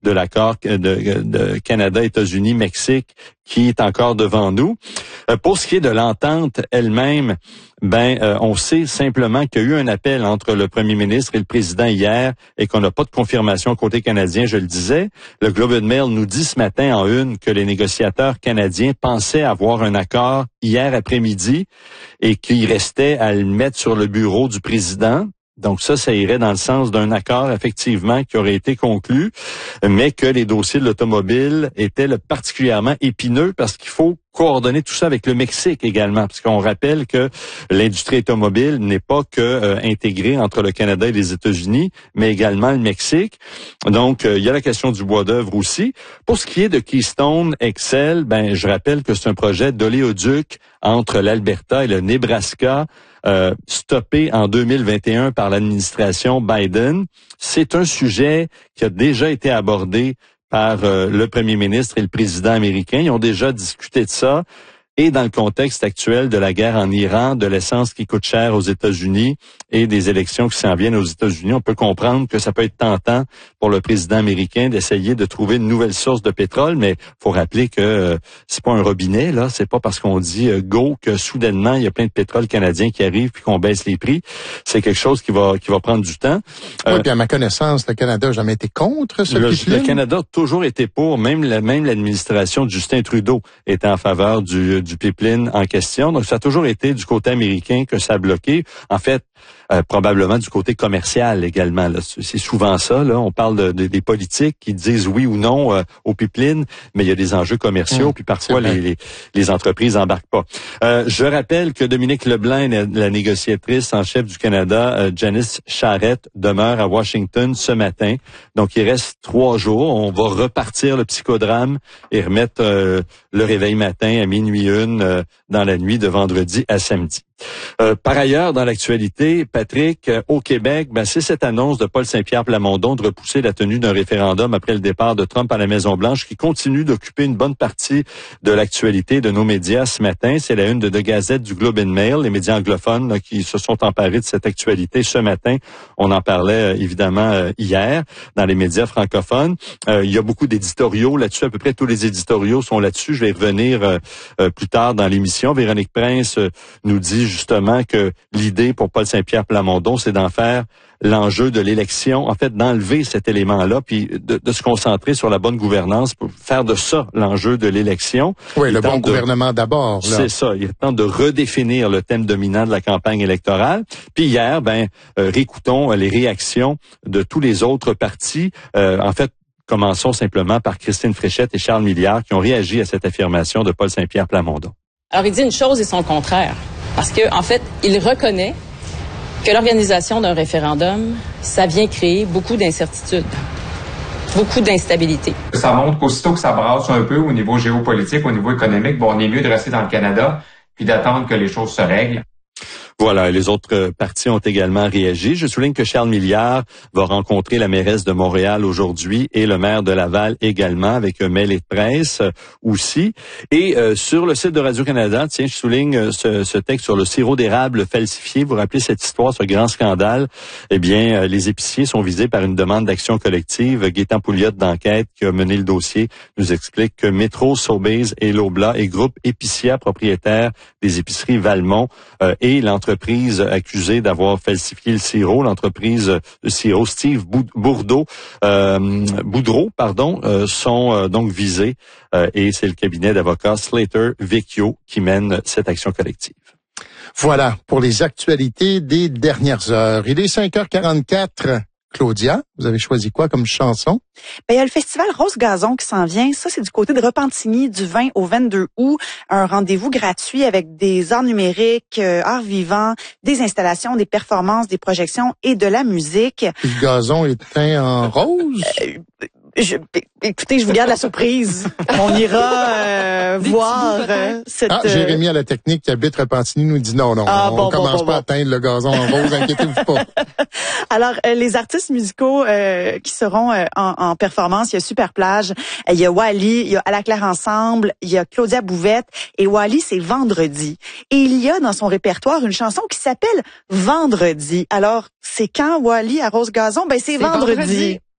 de l'accord de Canada, États-Unis, Mexique qui est encore devant nous. Pour ce qui est de l'entente elle-même, on sait simplement qu'il y a eu un appel entre le premier ministre et le président hier et qu'on n'a pas de confirmation côté canadien, je le disais. Le Globe and Mail nous dit ce matin en une que les négociateurs canadiens pensaient avoir un accord hier après-midi et qu'il restait à le mettre sur le bureau du président. Donc ça irait dans le sens d'un accord effectivement qui aurait été conclu, mais que les dossiers de l'automobile étaient particulièrement épineux parce qu'il faut coordonner tout ça avec le Mexique également, parce qu'on rappelle que l'industrie automobile n'est pas que intégrée entre le Canada et les États-Unis, mais également le Mexique. Donc, il y a la question du bois d'œuvre aussi. Pour ce qui est de Keystone XL, je rappelle que c'est un projet d'oléoduc entre l'Alberta et le Nebraska, stoppé en 2021 par l'administration Biden. C'est un sujet qui a déjà été abordé par le premier ministre et le président américain. Ils ont déjà discuté de ça. Et dans le contexte actuel de la guerre en Iran, de l'essence qui coûte cher aux États-Unis et des élections qui s'en viennent aux États-Unis, on peut comprendre que ça peut être tentant pour le président américain d'essayer de trouver une nouvelle source de pétrole, mais faut rappeler que c'est pas un robinet, là. C'est pas parce qu'on dit go que soudainement il y a plein de pétrole canadien qui arrive puis qu'on baisse les prix. C'est quelque chose qui va prendre du temps. Oui, puis à ma connaissance, le Canada n'a jamais été contre ce pipeline. Le Canada a toujours été pour, même l'administration de Justin Trudeau était en faveur du pipeline en question. Donc, ça a toujours été du côté américain que ça a bloqué. En fait, probablement du côté commercial également. Là. C'est souvent ça. Là. On parle des politiques qui disent oui ou non au pipeline, mais il y a des enjeux commerciaux, puis parfois les entreprises n'embarquent pas. Je rappelle que Dominique Leblanc, la négociatrice en chef du Canada, Janice Charette, demeure à Washington ce matin. Donc, il reste 3 jours. On va repartir le psychodrame et remettre le réveil matin à minuit 1 dans la nuit de vendredi à samedi. Par ailleurs, dans l'actualité, Patrick, au Québec, c'est cette annonce de Paul Saint-Pierre Plamondon de repousser la tenue d'un référendum après le départ de Trump à la Maison-Blanche qui continue d'occuper une bonne partie de l'actualité de nos médias ce matin. C'est la une de The Gazette, du Globe and Mail, les médias anglophones là, qui se sont emparés de cette actualité ce matin. On en parlait évidemment hier dans les médias francophones. Il y a beaucoup d'éditoriaux là-dessus. À peu près tous les éditoriaux sont là-dessus. Je vais y revenir plus tard dans l'émission. Véronique Prince nous dit justement que l'idée pour Paul Saint-Pierre Plamondon, c'est d'en faire l'enjeu de l'élection, en fait, d'enlever cet élément-là, puis de se concentrer sur la bonne gouvernance pour faire de ça l'enjeu de l'élection. Oui, le bon gouvernement d'abord. C'est ça. Il est temps de redéfinir le thème dominant de la campagne électorale. Puis hier, réécoutons les réactions de tous les autres partis. En fait, commençons simplement par Christine Fréchette et Charles Milliard qui ont réagi à cette affirmation de Paul Saint-Pierre Plamondon. Alors, il dit une chose et son contraire. Parce que, en fait, il reconnaît que l'organisation d'un référendum, ça vient créer beaucoup d'incertitudes, beaucoup d'instabilité. Ça montre qu'aussitôt que ça brasse un peu au niveau géopolitique, au niveau économique, on est mieux de rester dans le Canada puis d'attendre que les choses se règlent. Voilà, les autres partis ont également réagi. Je souligne que Charles Milliard va rencontrer la mairesse de Montréal aujourd'hui et le maire de Laval également, avec un mail de presse aussi. Et sur le site de Radio-Canada, je souligne ce texte sur le sirop d'érable falsifié. Vous vous rappelez cette histoire, ce grand scandale? Eh bien, les épiciers sont visés par une demande d'action collective. Gaétan Pouliot d'Enquête, qui a mené le dossier, nous explique que Métro, Sobeys et Loblaw et Groupe Épicia, propriétaire des épiceries Valmont, et l'entreprise accusée d'avoir falsifié le sirop, l'entreprise de sirop Steve Boudreau, sont donc visés et c'est le cabinet d'avocats Slater Vecchio qui mène cette action collective. Voilà pour les actualités des dernières heures. Il est 5h44. Claudia, vous avez choisi quoi comme chanson? Il y a le festival Rose Gazon qui s'en vient. Ça, c'est du côté de Repentigny du 20 au 22 août. Un rendez-vous gratuit avec des arts numériques, arts vivants, des installations, des performances, des projections et de la musique. Le gazon est teint en rose? Écoutez, je vous garde la surprise. On ira voir cette... Jérémy à la technique qui habite Repentigny nous dit non, on commence pas à teindre le gazon en rose, inquiétez-vous pas. Alors, les artistes musicaux qui seront en performance, il y a Superplage, il y a Wally, il y a À la Claire Ensemble, il y a Claudia Bouvette, et Wally, c'est vendredi. Et il y a dans son répertoire une chanson qui s'appelle Vendredi. Alors, c'est quand Wally à Rose Gazon? C'est vendredi.